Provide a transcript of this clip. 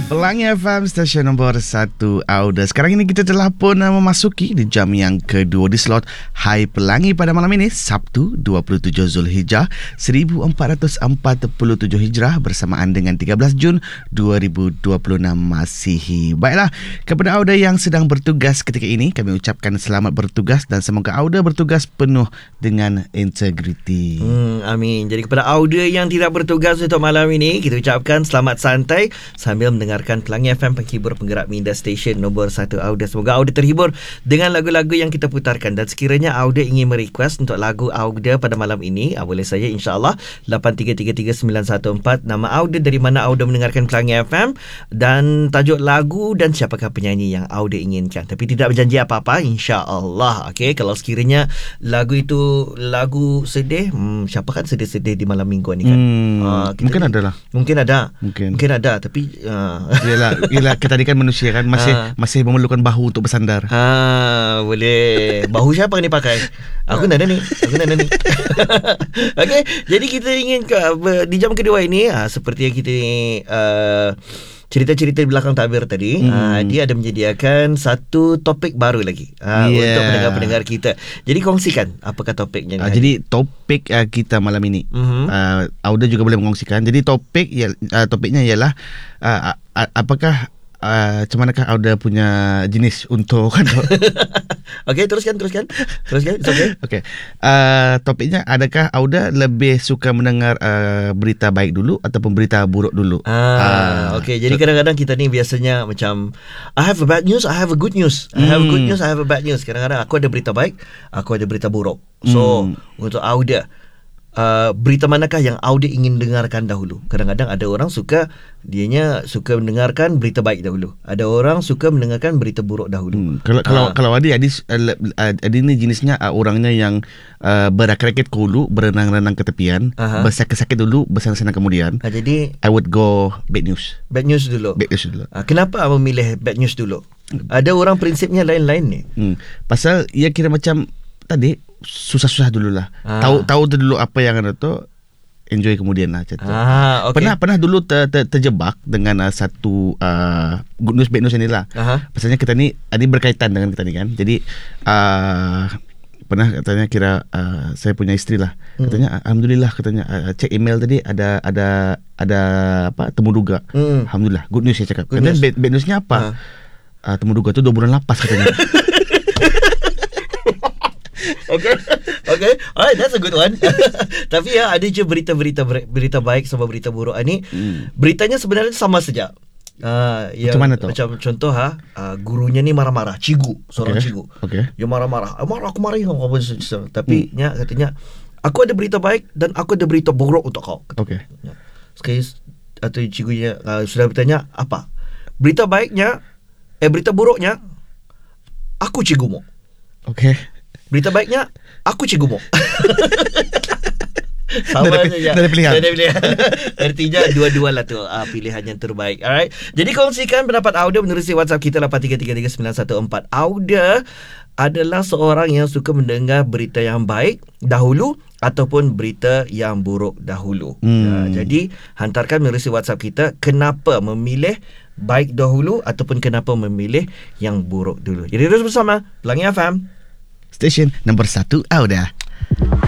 Pelangi FM, stesen nombor 1 Auda. Sekarang ini kita telah pun memasuki di jam yang kedua di slot Hai Pelangi pada malam ini, Sabtu 27 Zulhijjah 1447 Hijrah bersamaan dengan 13 Jun 2026 Masihi. Baiklah, kepada Auda yang sedang bertugas ketika ini, kami ucapkan selamat bertugas dan semoga Auda bertugas penuh dengan integriti. Amin. Jadi kepada Auda yang tidak bertugas untuk malam ini, kita ucapkan selamat santai sambil mendengarkan Pelangi FM, penghibur penggerak minda, stesen nombor 1 Auda. Semoga Auda terhibur dengan lagu-lagu yang kita putarkan. Dan sekiranya Auda ingin merequest untuk lagu Auda pada malam ini, boleh saja, insyaAllah 8333-914. Nama Auda, dari mana Auda mendengarkan Pelangi FM, dan tajuk lagu dan siapakah penyanyi yang Auda inginkan. Tapi tidak berjanji apa-apa, insyaAllah. Okay, kalau sekiranya lagu itu lagu sedih, siapa kan sedih-sedih di malam mingguan ni kan? Mungkin ada lah. Mungkin ada. Mungkin ada, tapi Yelah, kita ni kan manusia kan, masih memerlukan bahu untuk bersandar. Boleh. Bahu siapa ni pakai? Aku nak ada ni. Okay, jadi kita ingin di jam kedua ini, seperti yang kita cerita-cerita di belakang tabir tadi, dia ada menyediakan satu topik baru lagi untuk pendengar-pendengar kita. Jadi kongsikan apakah topiknya ni. Jadi topik kita malam ini, Auda juga boleh mengongsikan. Jadi topiknya ialah apakah macam manakah Auda punya jenis untuk Okey, teruskan. It's okay. Topiknya, adakah Auda lebih suka mendengar berita baik dulu ataupun berita buruk dulu? Okey, jadi kadang-kadang kita ni biasanya macam I have a bad news, I have a good news. I have a good news, I have a bad news. Kadang-kadang aku ada berita baik, aku ada berita buruk. So, untuk Auda, berita manakah yang Auda ingin dengarkan dahulu? Kadang-kadang ada orang suka mendengarkan berita baik dahulu. Ada orang suka mendengarkan berita buruk dahulu. Kalau Adi ni jenisnya orangnya yang berakit-rakit ke hulu, berenang-renang ke tepian, bersakit-sakit dulu, bersenang-senang kemudian. Jadi I would go bad news. Bad news dulu. Kenapa memilih bad news dulu? Ada orang prinsipnya lain-lain ni. Pasal ia kira macam tadi, susah-susah dululah. Tahu dulu apa yang ada tu, enjoy kemudian lah macam tu. Okay. Pernah dulu terjebak dengan satu good news bad news ni lah. Pasalnya kita ni ada berkaitan dengan kita ni kan. Jadi pernah katanya saya punya isteri lah. Katanya alhamdulillah, katanya cek email tadi ada apa, temu duga. Alhamdulillah, good news saya cakap. Kemudian bad newsnya apa? Temu duga tu 2 bulan lapas katanya. Okay. Alright, that's a good one. Tapi ada je berita baik sama berita buruk ni. Beritanya sebenarnya sama saja. Macam mana tu? Macam contoh gurunya ni marah-marah, seorang cigu. Dia marah-marah. Aku marahin kau apa saja. Tapi katanya, aku ada berita baik dan aku ada berita buruk untuk kau. Sekali atau cigunya sudah bertanya, apa? Berita buruknya, aku cigumu. Berita baiknya, aku cigumu. Sama saja. Ada pilihan. Artinya dua-dua lah tu pilihan yang terbaik. Alright. Jadi kongsikan pendapat Auda menerusi WhatsApp kita 8333-914. Auda adalah seorang yang suka mendengar berita yang baik dahulu ataupun berita yang buruk dahulu. Jadi hantarkan menerusi WhatsApp kita, kenapa memilih baik dahulu ataupun kenapa memilih yang buruk dulu. Jadi terus bersama Pelangi FM, stesen nombor 1 Auda.